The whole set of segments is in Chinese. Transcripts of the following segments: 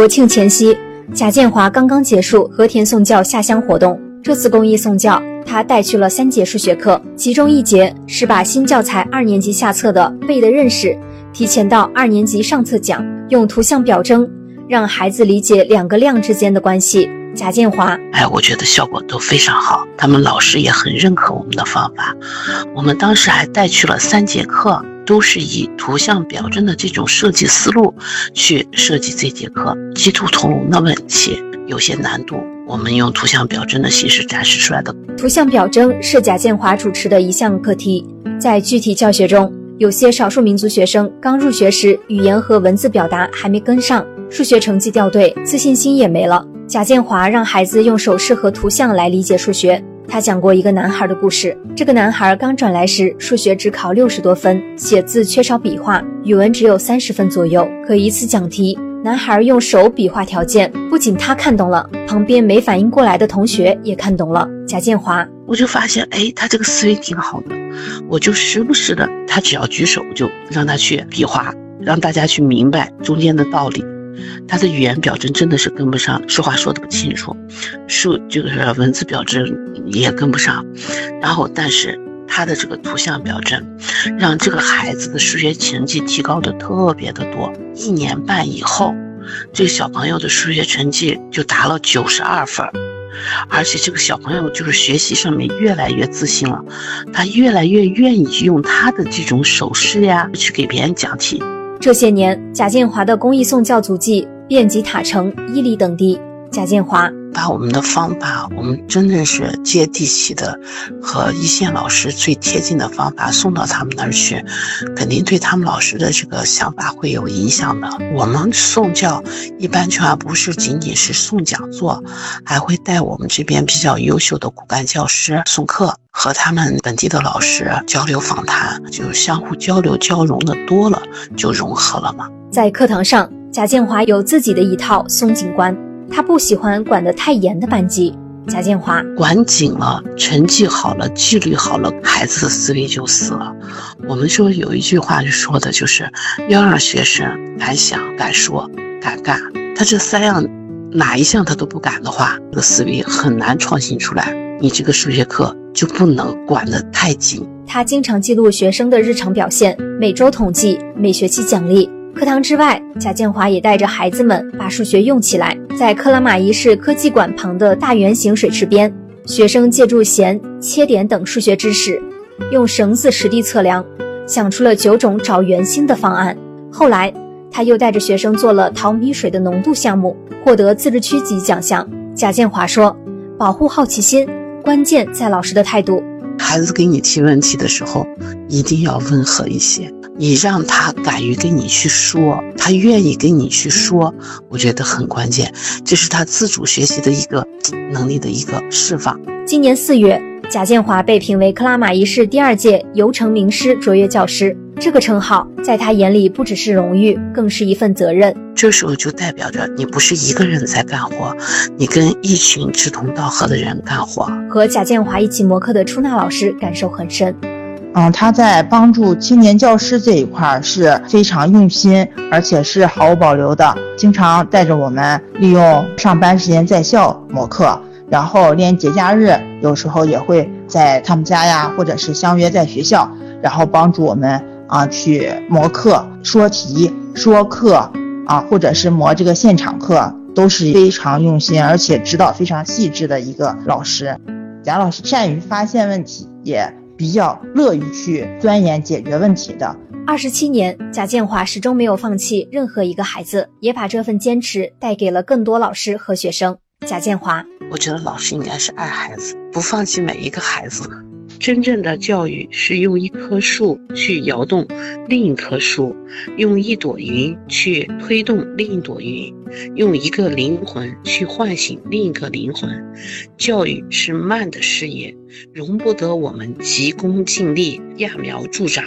国庆前夕，贾建华刚刚结束和田送教下乡活动。这次公益送教，他带去了3节数学课，其中1节是把新教材2年级下册的背的认识提前到2年级上册讲，用图像表征让孩子理解2个量之间的关系。贾建华， 我觉得效果都非常好，他们老师也很认可我们的方法。我们当时还带去了3节课，都是以图像表征的这种设计思路去设计这节课。鸡兔同笼的问题有些难度，我们用图像表征的形式展示出来的。 图像表征是贾建华主持的一项课题，在具体教学中，有些少数民族学生刚入学时语言和文字表达还没跟上，数学成绩掉队，自信心也没了。贾建华让孩子用手势和图像来理解数学。他讲过一个男孩的故事，这个男孩刚转来时数学只考60多分，写字缺少笔画，语文只有30分左右。可一次讲题，男孩用手比划条件，不仅他看懂了，旁边没反应过来的同学也看懂了。贾建华， 我就发现他这个思维挺好的，我就时不时的，他只要举手就让他去比划，让大家去明白中间的道理。他的语言表征真的是跟不上，说话说得不清楚，这个文字表征也跟不上，然后但是他的这个图像表征让这个孩子的数学成绩提高的特别的多。1年半以后，这个小朋友的数学成绩就达了92分，而且这个小朋友就是学习上面越来越自信了，他越来越愿意用他的这种手势呀去给别人讲题。 这些年，贾建华的公益送教足迹遍及塔城、伊犁等地。贾建华把我们的方法，我们真正是接地气的和一线老师最贴近的方法送到他们那儿去，肯定对他们老师的这个想法会有影响的。我们送教一般情况不是仅仅是送讲座，还会带我们这边比较优秀的骨干教师送课，和他们本地的老师交流访谈，就相互交流交融的多了，就融合了嘛。 在课堂上，贾建华有自己的一套松紧观，他不喜欢管得太严的班级。贾建华， 管紧了，成绩好了，纪律好了，孩子的思维就死了。我们说有一句话说的就是要让学生敢想、敢说、敢干，他这3样哪一项他都不敢的话，这个思维很难创新出来，你这个数学课就不能管得太紧。 他经常记录学生的日常表现，每周统计，每学期奖励。课堂之外，贾建华也带着孩子们把数学用起来。在克拉玛依市科技馆旁的大圆形水池边，学生借助弦、切点等数学知识，用绳子实地测量，想出了9种找圆心的方案。后来他又带着学生做了淘米水的浓度项目，获得自治区级奖项。贾建华说，保护好奇心，关键在老师的态度。 孩子给你提问题的时候一定要温和一些，你让他敢于跟你去说，他愿意跟你去说，我觉得很关键，这是他自主学习的一个能力的一个释放。 今年4月，贾建华被评为克拉玛依市第2届游城名师卓越教师，这个称号在他眼里不只是荣誉，更是一份责任。 这时候就代表着你不是一个人在干活，你跟一群志同道合的人干活。 和贾建华一起磨课的出纳老师感受很深。 他在帮助青年教师这一块是非常用心，而且是毫无保留的，经常带着我们利用上班时间在校磨课，然后连节假日有时候也会在他们家呀，或者是相约在学校，然后帮助我们去磨课、说题、说课或者是磨这个现场课，都是非常用心而且指导非常细致的一个老师。贾老师善于发现问题，也比较乐于去钻研解决问题的。 27年，贾建华始终没有放弃任何一个孩子，也把这份坚持带给了更多老师和学生。贾建华， 我觉得老师应该是爱孩子，不放弃每一个孩子。真正的教育是用一棵树去摇动另一棵树，用一朵云去推动另一朵云，用一个灵魂去唤醒另一个灵魂。教育是慢的事业，容不得我们急功近利、揠苗助长。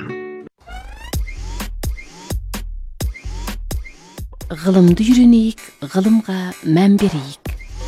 ғылымды үйренейік, ғылымға мән берейік.